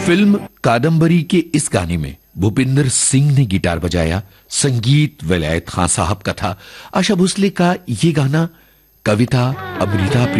Film Kadambari के इस गाने में भूपिंदर सिंह ने गिटार बजाया, संगीत विलायत खान साहब का था। आशा भोसले का ये गाना कविता अमृता